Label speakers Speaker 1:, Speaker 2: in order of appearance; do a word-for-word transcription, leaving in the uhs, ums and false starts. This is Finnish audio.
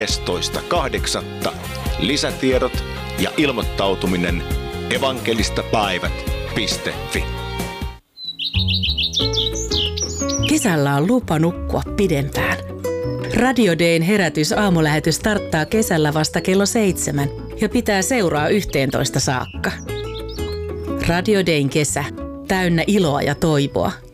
Speaker 1: neljästoista kahdeksatta Lisätiedot ja ilmoittautuminen evankelistapäivät piste fi.
Speaker 2: Kesällä on lupa nukkua pidempään. Radio Dayn herätys aamulähetys starttaa kesällä vasta kello seitsemän ja pitää seuraa yhteentoista saakka. Radio Dayn kesä, täynnä iloa ja toivoa.